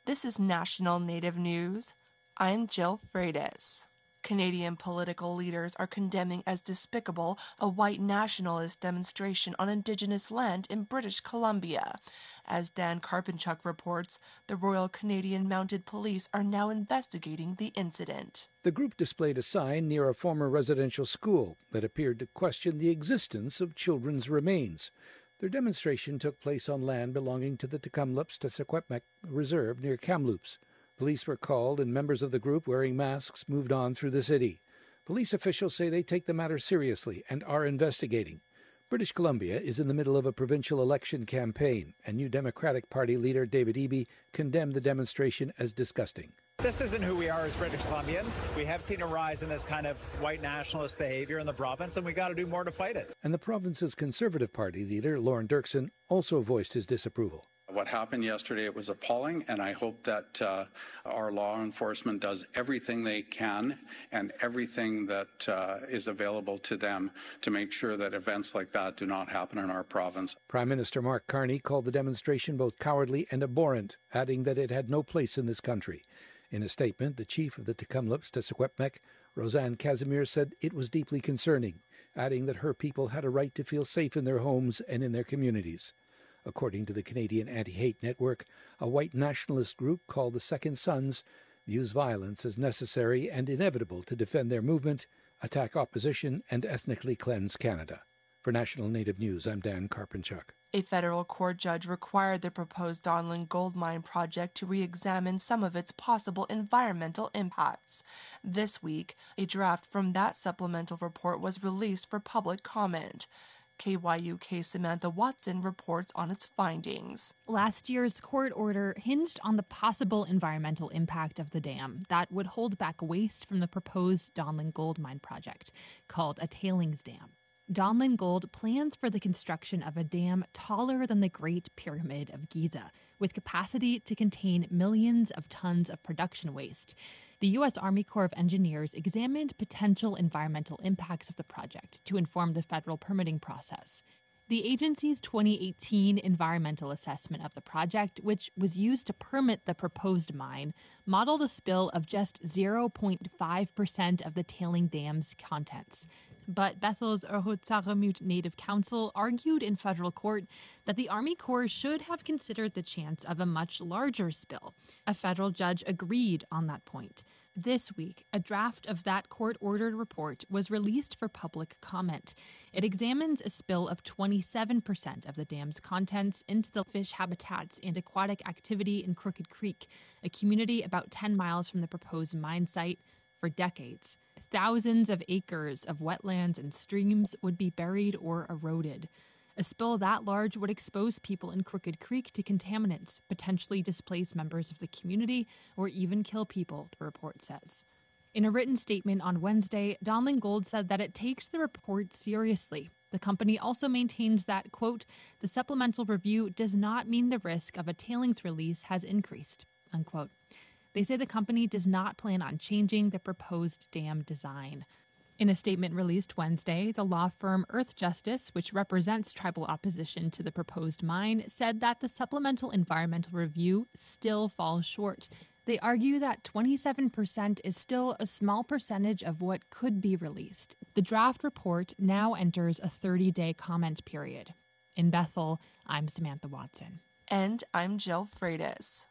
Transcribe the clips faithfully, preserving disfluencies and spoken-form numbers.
This is National Native News. I'm Jill Freitas. Canadian political leaders are condemning as despicable a white nationalist demonstration on Indigenous land in British Columbia. As Dan Karpinchuk reports, the Royal Canadian Mounted Police are now investigating the incident. The group displayed a sign near a former residential school that appeared to question the existence of children's remains. Their demonstration took place on land belonging to the Tk'emlúps-te-Secwepemc Reserve near Kamloops. Police were called and members of the group wearing masks moved on through the city. Police officials say they take the matter seriously and are investigating. British Columbia is in the middle of a provincial election campaign, and New Democratic Party leader David Eby condemned the demonstration as disgusting. This isn't who we are as British Columbians. We have seen a rise in this kind of white nationalist behavior in the province, and we got to do more to fight it. And the province's Conservative Party leader, Lorne Dirksen, also voiced his disapproval. What happened yesterday, it was appalling, and I hope that uh, our law enforcement does everything they can and everything that uh, is available to them to make sure that events like that do not happen in our province. Prime Minister Mark Carney called the demonstration both cowardly and abhorrent, adding that it had no place in this country. In a statement, the chief of the Tk'emlúps-te-Secwepemc, Roseanne Casimir, said it was deeply concerning, adding that her people had a right to feel safe in their homes and in their communities. According to the Canadian Anti-Hate Network, a white nationalist group called the Second Sons views violence as necessary and inevitable to defend their movement, attack opposition, and ethnically cleanse Canada. For National Native News, I'm Dan Karpinchuk. A federal court judge required the proposed Donlin Gold Mine project to re-examine some of its possible environmental impacts. This week, a draft from that supplemental report was released for public comment. K Y U K's Samantha Watson reports on its findings. Last year's court order hinged on the possible environmental impact of the dam that would hold back waste from the proposed Donlin Gold Mine project, called a tailings dam. Donlin Gold plans for the construction of a dam taller than the Great Pyramid of Giza, with capacity to contain millions of tons of production waste. The U S Army Corps of Engineers examined potential environmental impacts of the project to inform the federal permitting process. The agency's twenty eighteen environmental assessment of the project, which was used to permit the proposed mine, modeled a spill of just zero point five percent of the tailing dam's contents. But Bethel's Rhots'aqa'imut Native Council argued in federal court that the Army Corps should have considered the chance of a much larger spill. A federal judge agreed on that point. This week, a draft of that court-ordered report was released for public comment. It examines a spill of twenty-seven percent of the dam's contents into the fish habitats and aquatic activity in Crooked Creek, a community about ten miles from the proposed mine site. For decades, thousands of acres of wetlands and streams would be buried or eroded. A spill that large would expose people in Crooked Creek to contaminants, potentially displace members of the community, or even kill people, the report says. In a written statement on Wednesday, Donlin Gold said that it takes the report seriously. The company also maintains that, quote, the supplemental review does not mean the risk of a tailings release has increased, unquote. They say the company does not plan on changing the proposed dam design. In a statement released Wednesday, the law firm Earth Justice, which represents tribal opposition to the proposed mine, said that the supplemental environmental review still falls short. They argue that twenty-seven percent is still a small percentage of what could be released. The draft report now enters a thirty-day comment period. In Bethel, I'm Samantha Watson. And I'm Jill Freitas.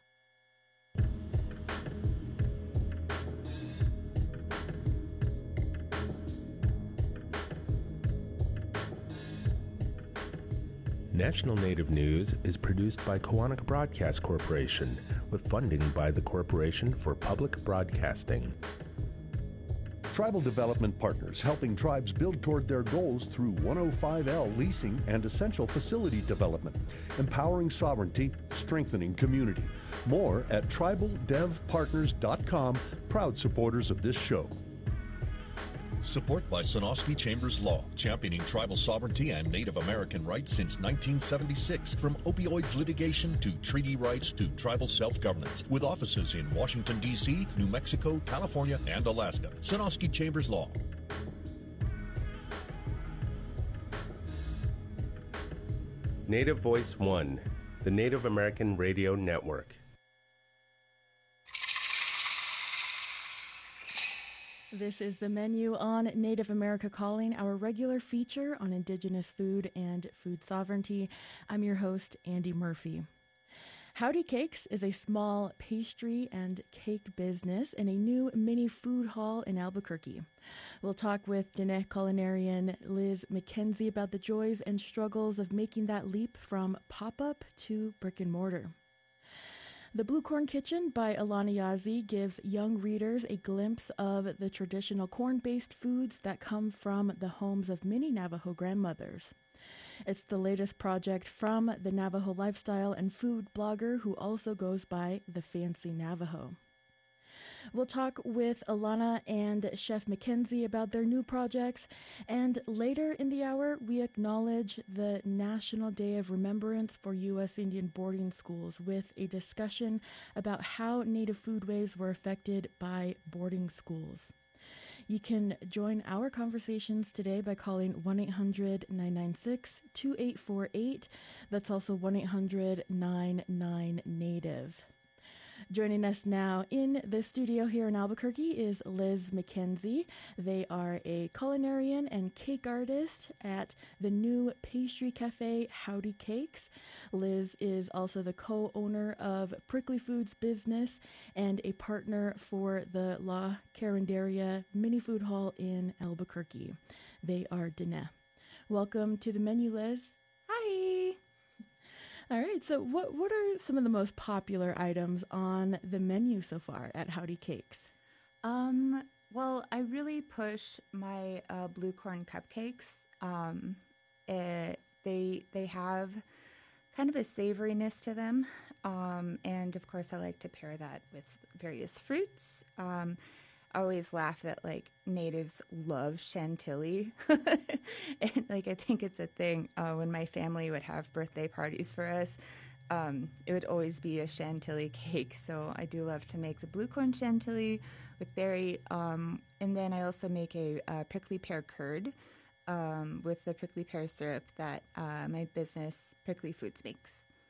National Native News is produced by Koahnic Broadcast Corporation with funding by the Corporation for Public Broadcasting. Tribal Development Partners, helping tribes build toward their goals through one oh five L leasing and essential facility development, empowering sovereignty, strengthening community. More at tribal dev partners dot com, proud supporters of this show. Support by Sonosky Chambers Law, championing tribal sovereignty and Native American rights since nineteen seventy-six. From opioids litigation to treaty rights to tribal self-governance. With offices in Washington, D C, New Mexico, California, and Alaska. Sonosky Chambers Law. Native Voice One, the Native American Radio Network. This is the menu on Native America Calling, our regular feature on Indigenous food and food sovereignty. I'm your host, Andy Murphy. Howdy Cakes is a small pastry and cake business in a new mini food hall in Albuquerque. We'll talk with Diné culinarian Liz McKenzie about the joys and struggles of making that leap from pop-up to brick and mortar. The Blue Corn Kitchen by Alana Yazzie gives young readers a glimpse of the traditional corn-based foods that come from the homes of many Navajo grandmothers. It's the latest project from the Navajo lifestyle and food blogger who also goes by the Fancy Navajo. We'll talk with Alana and Chef McKenzie about their new projects, and later in the hour, we acknowledge the National Day of Remembrance for U S Indian boarding schools with a discussion about how Native foodways were affected by boarding schools. You can join our conversations today by calling one eight hundred nine nine six two eight four eight. That's also one eight hundred nine nine Native. Joining us now in the studio here in Albuquerque is Liz McKenzie. They are a culinarian and cake artist at the new pastry cafe Howdy Cakes. Liz is also the co-owner of Prickly Foods business and a partner for the La Carinderia mini food hall in Albuquerque. They are Diné. Welcome to the menu, Liz. Hi. All right, so what what are some of the most popular items on the menu so far at Howdy Cakes? Um, well, I really push my uh, blue corn cupcakes. Um, it, they they have kind of a savoriness to them, um, and of course, I like to pair that with various fruits. Um, I always laugh that like natives love chantilly, and like I think it's a thing. Uh, when my family would have birthday parties for us, um, it would always be a chantilly cake. So I do love to make the blue corn chantilly with berry, um, and then I also make a, a prickly pear curd um, with the prickly pear syrup that uh, my business Prickly Foods makes.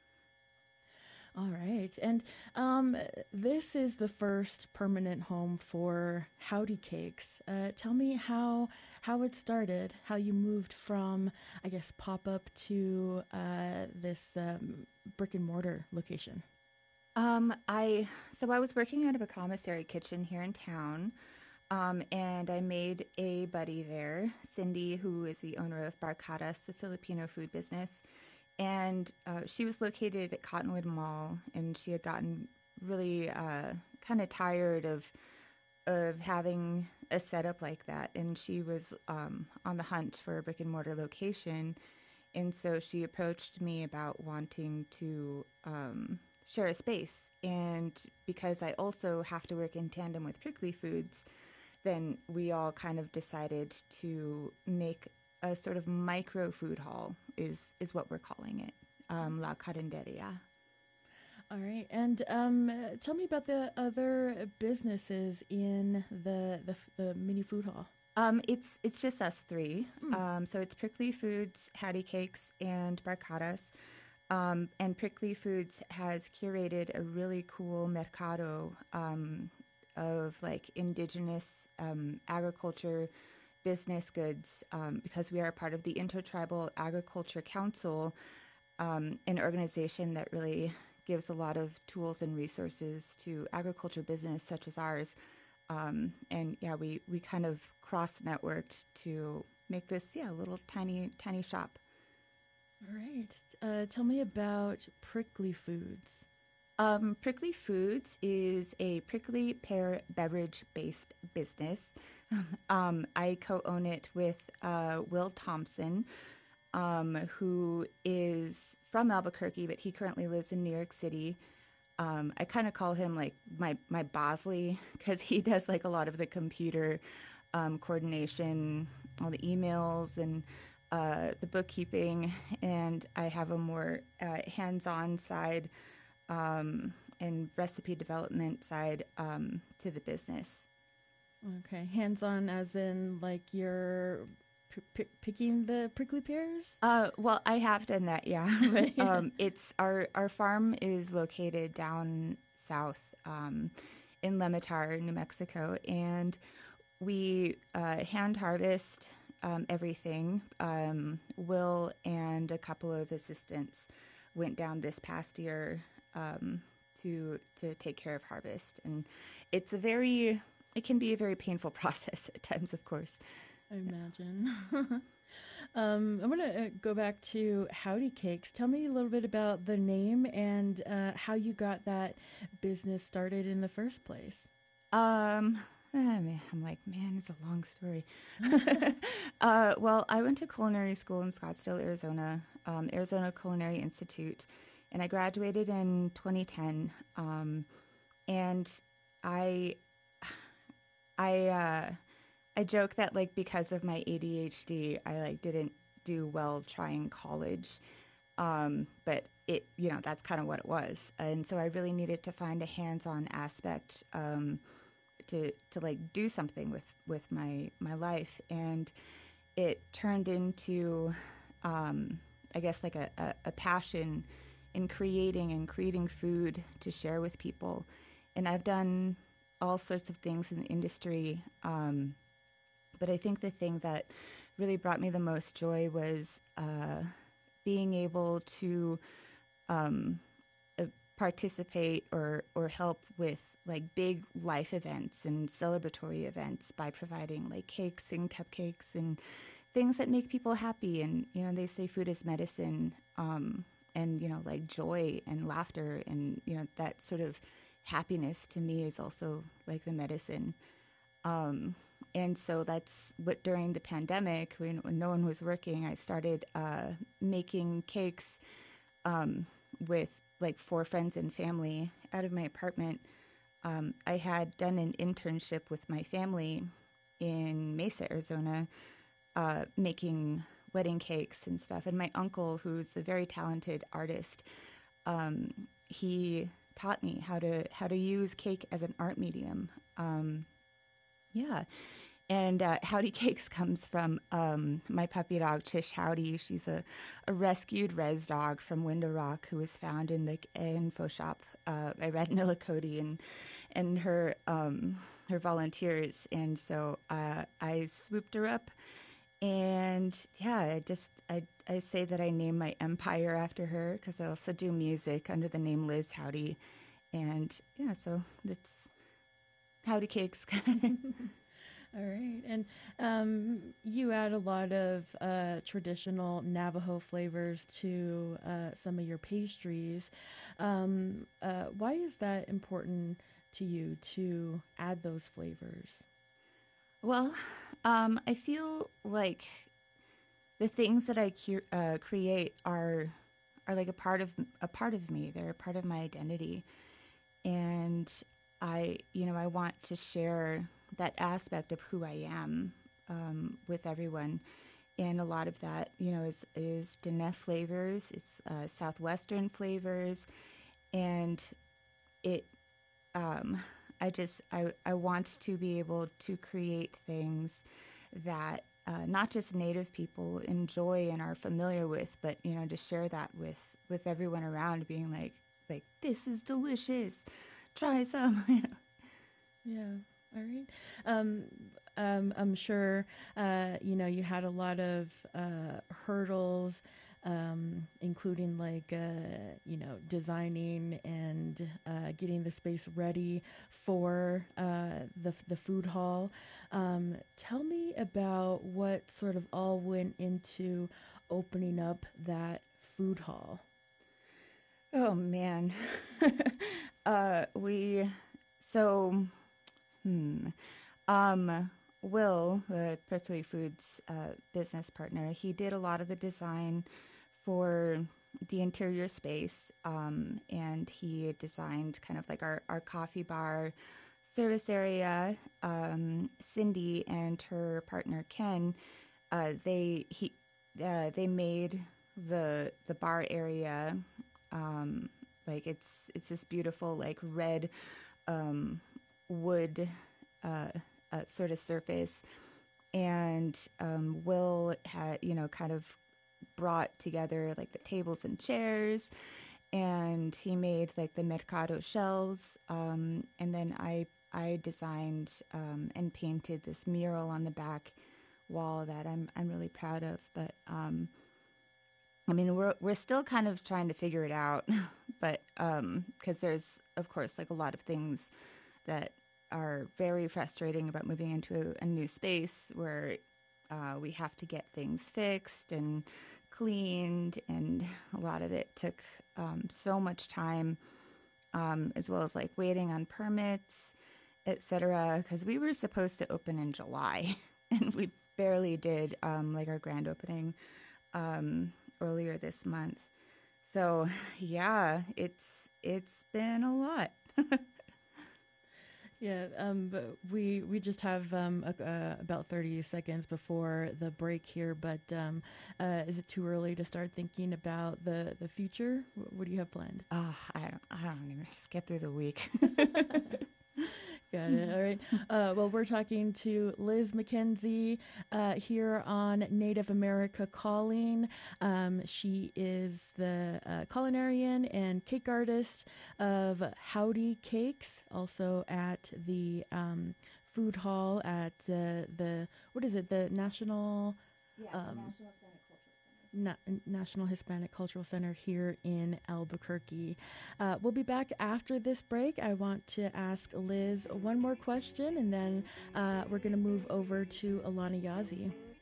All right. And um, this is the first permanent home for Howdy Cakes. Uh, tell me how how it started, how you moved from, I guess, pop-up to uh, this um, brick and mortar location. Um, I so I was working out of a commissary kitchen here in town, um, and I made a buddy there, Cindy, who is the owner of Barcadas, a Filipino food business. And uh, she was located at Cottonwood Mall, and she had gotten really uh, kind of tired of of having a setup like that. And she was um, on the hunt for a brick and mortar location, and so she approached me about wanting to um, share a space. And because I also have to work in tandem with Prickly Foods, then we all kind of decided to make a sort of micro food hall is is what we're calling it, um, La Carinderia. All right, and um, tell me about the other businesses in the the, the mini food hall. Um, it's it's just us three. Mm. Um, so it's Prickly Foods, Howdy Cakes, and Barcadas. Um, and Prickly Foods has curated a really cool mercado um, of like indigenous um, agriculture business goods, um, because we are part of the Intertribal Agriculture Council, um, an organization that really gives a lot of tools and resources to agriculture business such as ours. Um, and yeah, we, we kind of cross-networked to make this, yeah, little tiny, tiny shop. All right. Uh, tell me about Prickly Foods. Um, Prickly Foods is a prickly pear beverage-based business. Um, I co-own it with uh, Will Thompson, um, who is from Albuquerque, but he currently lives in New York City. Um, I kind of call him like my, my Bosley, because he does like a lot of the computer um, coordination, all the emails and uh, the bookkeeping, and I have a more uh, hands-on side um, and recipe development side um, to the business. Okay, hands-on as in like you're p- p- picking the prickly pears? Uh, well, I have done that, yeah. But um, it's our our farm is located down south um, in Lemitar, New Mexico, and we uh, hand harvest um, everything. Um, Will and a couple of assistants went down this past year um, to to take care of harvest, and it's a very it can be a very painful process at times, of course. I imagine. um, I'm going to uh, go back to Howdy Cakes. Tell me a little bit about the name and uh, how you got that business started in the first place. Um, oh man, I'm like, man, it's a long story. uh, well, I went to culinary school in Scottsdale, Arizona, um, Arizona Culinary Institute, and I graduated in twenty ten. Um, and I, I, uh, I joke that like because of my A D H D, I like didn't do well trying college, um, but it you know that's kind of what it was, and so I really needed to find a hands-on aspect um, to to like do something with with my my life, and it turned into um, I guess like a, a, a passion in creating and creating food to share with people, and I've done all sorts of things in the industry. Um, But I think the thing that really brought me the most joy was uh, being able to um, uh, participate or, or help with like big life events and celebratory events by providing like cakes and cupcakes and things that make people happy. And, you know, they say food is medicine, um, and, you know, like joy and laughter and, you know, that sort of happiness to me is also like the medicine. Um, And so that's what during the pandemic, when, when no one was working, I started uh, making cakes um, with like four friends and family out of my apartment. Um, I had done an internship with my family in Mesa, Arizona, uh, making wedding cakes and stuff. And my uncle, who's a very talented artist, um, he taught me how to how to use cake as an art medium. Um, yeah. And uh, Howdy Cakes comes from um, my puppy dog, Chish Howdy. She's a, a rescued res dog from Window Rock who was found in the info shop uh, by Red Millicody and and her um, her volunteers. And so uh, I swooped her up. And yeah, I just I, I say that I named my empire after her because I also do music under the name Liz Howdy. And yeah, so that's Howdy Cakes. All right. And um, you add a lot of uh, traditional Navajo flavors to uh, some of your pastries. Um, uh, why is that important to you to add those flavors? Well, um, I feel like the things that I cu- uh, create are are like a part of a part of me. They're a part of my identity, and I, you know, I want to share that aspect of who I am um, with everyone. And a lot of that, you know, is, is Diné flavors, it's uh, Southwestern flavors, and it, um, I just, I, I want to be able to create things that uh, not just Native people enjoy and are familiar with, but, you know, to share that with, with everyone around, being like, like, this is delicious, try some. Yeah. All right. Um, um, I'm sure, uh, you know, you had a lot of uh, hurdles, um, including like, uh, you know, designing and uh, getting the space ready for uh, the, the food hall. Um, tell me about what sort of all went into opening up that food hall. Oh, man. uh, we, so... Hmm. Um, Will, the Prickly Foods uh, business partner, he did a lot of the design for the interior space, um, and he designed kind of like our, our coffee bar service area. Um, Cindy and her partner Ken, uh, they he uh, they made the the bar area um, like it's it's this beautiful like red. Um, wood uh, uh, sort of surface, and um, Will had, you know, kind of brought together like the tables and chairs, and he made like the mercado shelves, um, and then I I designed um, and painted this mural on the back wall that I'm I'm really proud of. But um, I mean, we're we're still kind of trying to figure it out, but um, because there's of course like a lot of things that are very frustrating about moving into a, a new space where uh, we have to get things fixed and cleaned, and a lot of it took um, so much time, um, as well as like waiting on permits, et cetera. Because we were supposed to open in July, and we barely did um, like our grand opening um, earlier this month. So yeah, it's it's been a lot. Yeah, um, but we we just have um, a, uh, about thirty seconds before the break here. But um, uh, is it too early to start thinking about the, the future? What, what do you have planned? Oh, I don't, I don't even just get through the week. Got it. All right. Uh, well, we're talking to Liz McKenzie uh, here on Native America Calling. Um, she is the uh, culinarian and cake artist of Howdy Cakes, also at the um, food hall at uh, the, what is it, the National... Yeah, um, National Hispanic Cultural Center. Na- National Hispanic Cultural Center here in Albuquerque. Uh, we'll be back after this break. I want to ask Liz one more question, and then uh, we're going to move over to Alana Yazi.